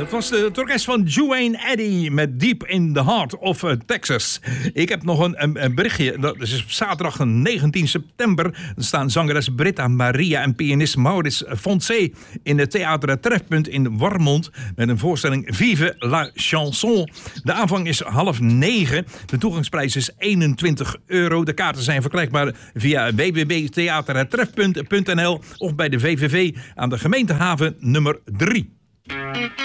Dat was het orkest van Duane Eddy met Deep in the Heart of Texas. Ik heb nog een berichtje. Dat is op zaterdag 19 september. Er staan zangeres Britta Maria en pianist Maurits Foncé in het Theater Trefpunt in Warmond met een voorstelling Vive la chanson. De aanvang is 8:30. De toegangsprijs is €21. De kaarten zijn verkrijgbaar via www.theatertrefpunt.nl of bij de VVV aan de gemeentehaven nummer 3.